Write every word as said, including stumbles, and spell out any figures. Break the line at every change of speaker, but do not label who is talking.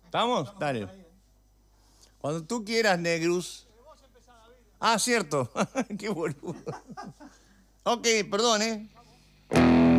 ¿Estamos? Dale. Cuando tú quieras, Negrus. Ah, cierto. Qué boludo. Ok, perdón, ¿eh?